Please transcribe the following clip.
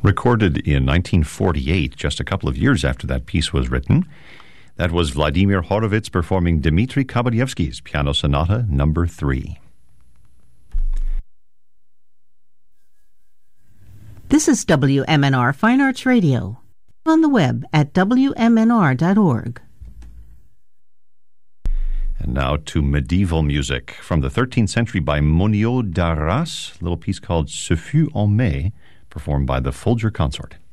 Recorded in 1948, just a couple of years after that piece was written. That was Vladimir Horowitz performing Dmitri Kabalyevsky's Piano Sonata No. 3. This is WMNR Fine Arts Radio. On the web at WMNR.org. And now to medieval music from the 13th century by Monio d'Arras, a little piece called Ce fut en mai, performed by the Folger Consort.